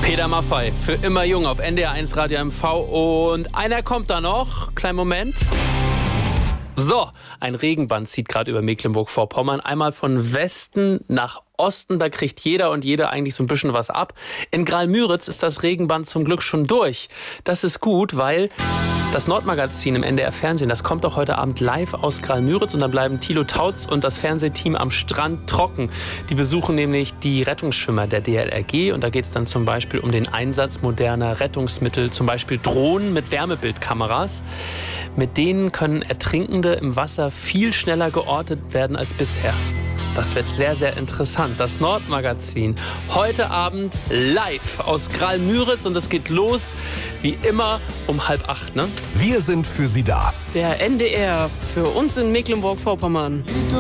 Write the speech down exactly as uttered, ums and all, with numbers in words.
Peter Maffay, für immer jung auf N D R eins Radio M V. Und einer kommt da noch. Kleinen Moment. So, ein Regenband zieht gerade über Mecklenburg-Vorpommern. Einmal von Westen nach Osten, da kriegt jeder und jede eigentlich so ein bisschen was ab. In Graal-Müritz ist das Regenband zum Glück schon durch. Das ist gut, weil das Nordmagazin im N D R-Fernsehen, das kommt auch heute Abend live aus Graal-Müritz. Und dann bleiben Thilo Tautz und das Fernsehteam am Strand trocken. Die besuchen nämlich die Rettungsschwimmer der D L R G. Und da geht es dann zum Beispiel um den Einsatz moderner Rettungsmittel, zum Beispiel Drohnen mit Wärmebildkameras. Mit denen können Ertrinkende im Wasser viel schneller geortet werden als bisher. Das wird sehr, sehr interessant. Das Nordmagazin heute Abend live aus Graal-Müritz und es geht los wie immer um halb acht. Ne? Wir sind für Sie da. Der N D R für uns in Mecklenburg-Vorpommern.